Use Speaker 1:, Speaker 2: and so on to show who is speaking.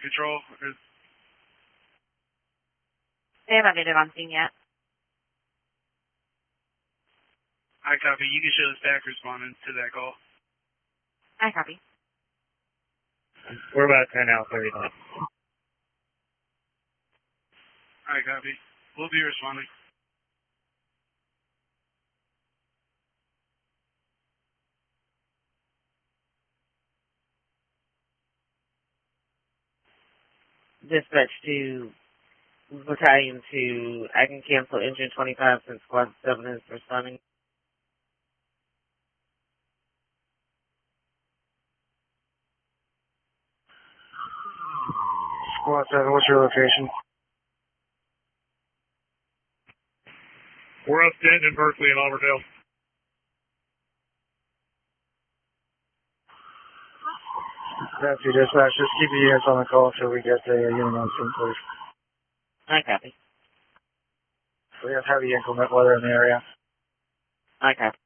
Speaker 1: Control.
Speaker 2: They haven't made it on scene yet.
Speaker 1: I copy. You can show the stack responding to that call.
Speaker 2: I copy.
Speaker 3: We're about 10 out, 30 left.
Speaker 1: I copy. We'll be responding.
Speaker 4: Dispatch to Battalion 2. I can cancel engine 25 since Squad 7 is responding.
Speaker 3: Squad 7, what's your location? We're up Denton in Berkeley and Auburndale. That's your dispatch. Just keep the units on the call until we get the unit on scene, please.
Speaker 4: I copy.
Speaker 3: We have heavy inclement weather in the area.
Speaker 4: I copy.